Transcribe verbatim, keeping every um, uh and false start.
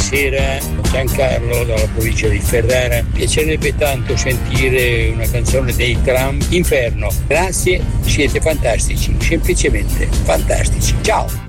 buonasera, Giancarlo dalla provincia di Ferrara. Piacerebbe tanto sentire una canzone dei Tram, Inferno. Grazie, siete fantastici, semplicemente fantastici. Ciao!